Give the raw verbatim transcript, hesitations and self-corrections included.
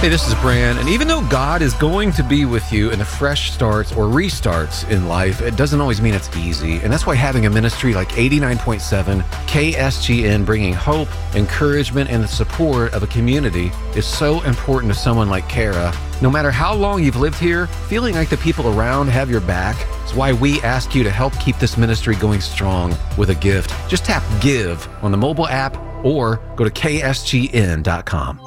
Hey, this is Bran, and even though God is going to be with you in the fresh starts or restarts in life, it doesn't always mean it's easy. And that's why having a ministry like eighty-nine point seven K S G N, bringing hope, encouragement, and the support of a community is so important to someone like Kara. No matter how long you've lived here, feeling like the people around have your back is why we ask you to help keep this ministry going strong with a gift. Just tap Give on the mobile app or go to K S G N dot com.